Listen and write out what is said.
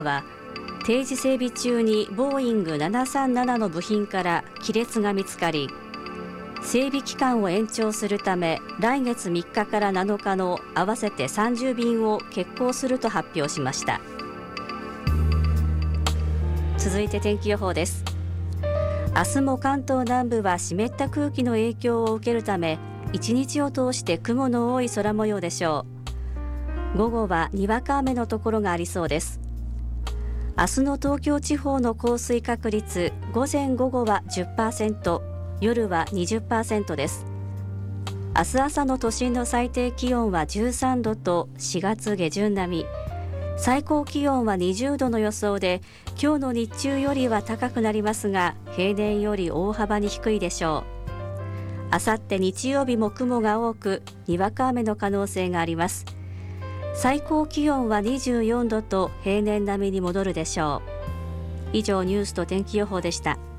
は定時整備中にボーイング737の部品から亀裂が見つかり、整備期間を延長するため来月3日から7日の合わせて30便を欠航すると発表しました。続いて天気予報です。明日も関東南部は湿った空気の影響を受けるため、一日を通して雲の多い空模様でしょう。午後はにわか雨のところがありそうです。明日の東京地方の降水確率、午前午後は 10%、夜は 20% です。明日朝の都心の最低気温は13度と4月下旬並み、最高気温は20度の予想で、今日の日中よりは高くなりますが、平年より大幅に低いでしょう。あさって日曜日も雲が多く、にわか雨の可能性があります。最高気温は24度と平年並みに戻るでしょう。以上、ニュースと天気予報でした。